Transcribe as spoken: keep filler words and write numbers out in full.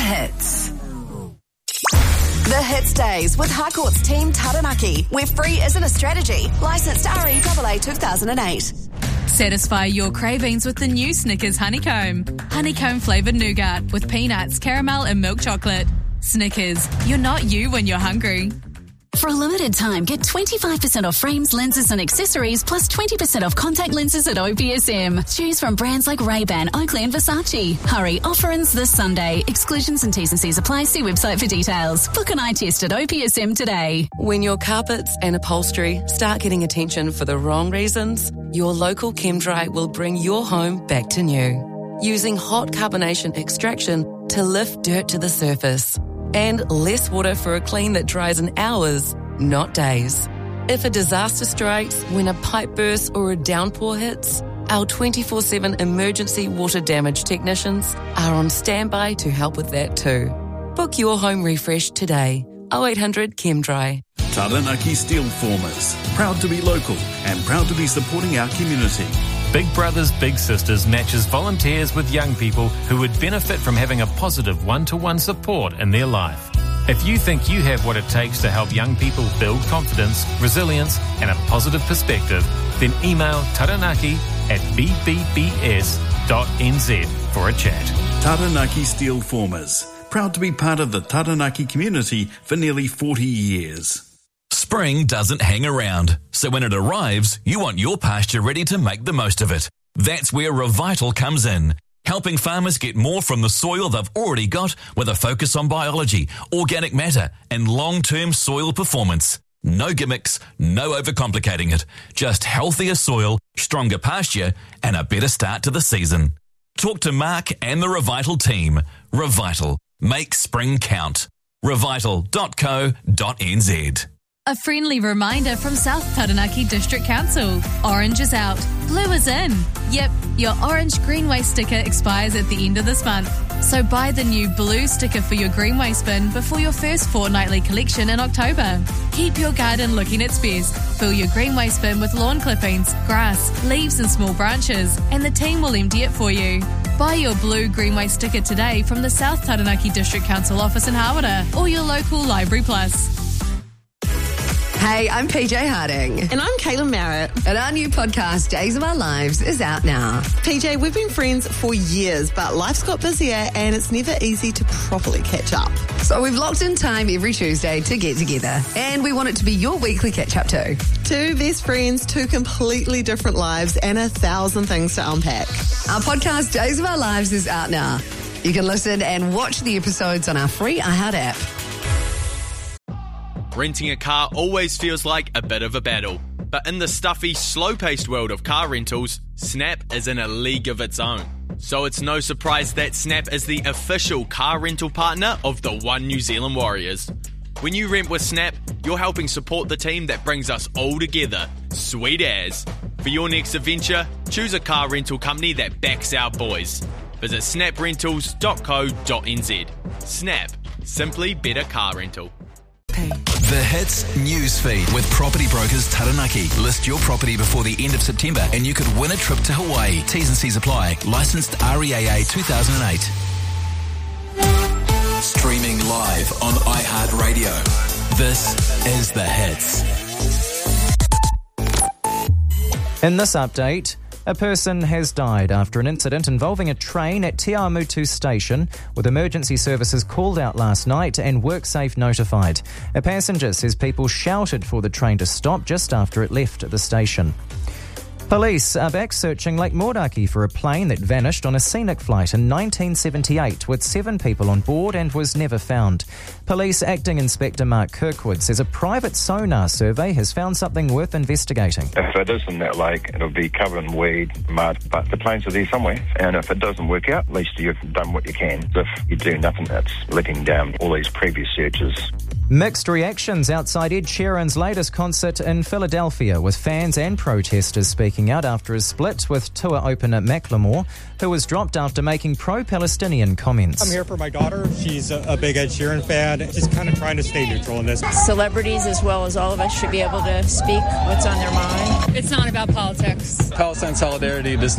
Hits. The Hits Days with Harcourt's Team Taranaki, where free isn't a strategy. Licensed R E A A two thousand eight. Satisfy your cravings with the new Snickers Honeycomb. Honeycomb flavoured nougat with peanuts, caramel and milk chocolate. Snickers, you're not you when you're hungry. For a limited time, get twenty-five percent off frames, lenses and accessories, plus twenty percent off contact lenses at O P S M. Choose from brands like Ray-Ban, Oakley and Versace. Hurry, offer ends this Sunday. Exclusions and T's and C's apply. See website for details. Book an eye test at O P S M today. When your carpets and upholstery start getting attention for the wrong reasons, your local ChemDry will bring your home back to new. Using hot carbonation extraction to lift dirt to the surface. And less water for a clean that dries in hours, not days. If a disaster strikes, when a pipe bursts or a downpour hits, our twenty-four seven emergency water damage technicians are on standby to help with that too. Book your home refresh today. oh eight hundred ChemDry. Taranaki Steel Formers, proud to be local and proud to be supporting our community. Big Brothers Big Sisters matches volunteers with young people who would benefit from having a positive one-to-one support in their life. If you think you have what it takes to help young people build confidence, resilience and a positive perspective, then email taranaki at b b b s dot n z for a chat. Taranaki Steel Formers, proud to be part of the Taranaki community for nearly forty years. Spring doesn't hang around, so when it arrives, you want your pasture ready to make the most of it. That's where Revital comes in, helping farmers get more from the soil they've already got with a focus on biology, organic matter and long-term soil performance. No gimmicks, no overcomplicating it. Just healthier soil, stronger pasture and a better start to the season. Talk to Mark and the Revital team. Revital. Make spring count. revital dot co dot n z. A friendly reminder from South Taranaki District Council. Orange is out, blue is in. Yep, your orange Greenway sticker expires at the end of this month. So buy the new blue sticker for your Greenway bin before your first fortnightly collection in October. Keep your garden looking its best. Fill your Greenway bin with lawn clippings, grass, leaves and small branches, and the team will empty it for you. Buy your blue Greenway sticker today from the South Taranaki District Council office in Hawera or your local Library Plus. Hey, I'm P J Harding. And I'm Caitlin Merritt. And our new podcast, Days of Our Lives, is out now. P J, we've been friends for years, but life's got busier and it's never easy to properly catch up. So we've locked in time every Tuesday to get together. And we want it to be your weekly catch-up too. Two best friends, two completely different lives, and a thousand things to unpack. Our podcast, Days of Our Lives, is out now. You can listen and watch the episodes on our free iHeart app. Renting a car always feels like a bit of a battle. But in the stuffy, slow-paced world of car rentals, Snap is in a league of its own. So it's no surprise that Snap is the official car rental partner of the One New Zealand Warriors. When you rent with Snap, you're helping support the team that brings us all together. Sweet as. For your next adventure, choose a car rental company that backs our boys. Visit snap rentals dot co dot n z. Snap. Simply better car rental. The Hits Newsfeed with Property Brokers Taranaki. List your property before the end of September and you could win a trip to Hawaii. T's and C's apply. Licensed R E A A two thousand eight. Streaming live on iHeartRadio. This is The Hits. In this update, a person has died after an incident involving a train at Te Awamutu station, with emergency services called out last night and WorkSafe notified. A passenger says people shouted for the train to stop just after it left the station. Police are back searching Lake Mordaki for a plane that vanished on a scenic flight in nineteen seventy-eight with seven people on board and was never found. Police Acting Inspector Mark Kirkwood says a private sonar survey has found something worth investigating. If it is in that lake, it'll be covered in weed, mud, but the planes are there somewhere. And if it doesn't work out, at least you've done what you can. If you do nothing, that's letting down all these previous searches. Mixed reactions outside Ed Sheeran's latest concert in Philadelphia, with fans and protesters speaking out after his split with tour opener Macklemore, who was dropped after making pro-Palestinian comments. I'm here for my daughter. She's a big Ed Sheeran fan. Just kind of trying to stay neutral in this. Celebrities, as well as all of us, should be able to speak what's on their mind. It's not about politics. Palestine solidarity does